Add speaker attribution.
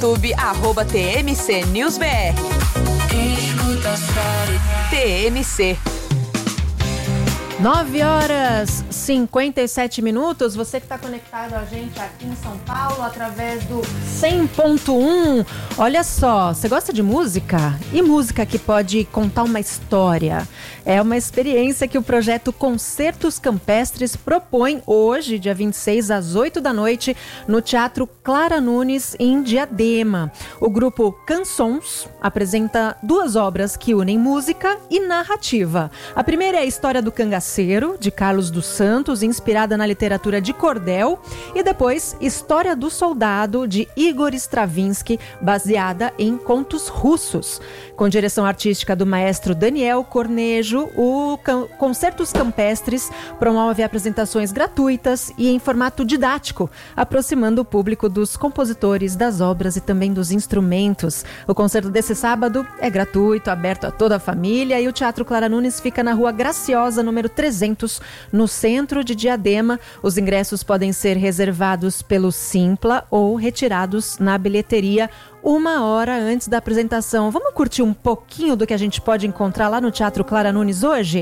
Speaker 1: YouTube, @TMC News BR. TMC.
Speaker 2: 9h57. Você que está conectado a gente aqui em São Paulo através do 100.1. Olha só, você gosta de música? E música que pode contar uma história? É uma experiência que o projeto Concertos Campestres propõe hoje, dia 26, às 8 da noite, no Teatro Clara Nunes, em Diadema. O grupo Cançons apresenta 2 obras que unem música e narrativa. A primeira é a História do Cangaceiro, de Carlos dos Santos, inspirada na literatura de cordel, e depois História do Soldado, de Igor Stravinsky, baseada em contos russos. Com direção artística do maestro Daniel Cornejo, o Concertos Campestres promove apresentações gratuitas e em formato didático, aproximando o público dos compositores, das obras e também dos instrumentos. O concerto desse sábado é gratuito, aberto a toda a família, e o Teatro Clara Nunes fica na Rua Graciosa, número 300, no centro de Diadema. Os ingressos podem ser reservados pelo Simpla ou retirados na bilheteria 1 hora antes da apresentação. Vamos curtir um pouquinho do que a gente pode encontrar lá no Teatro Clara Nunes hoje?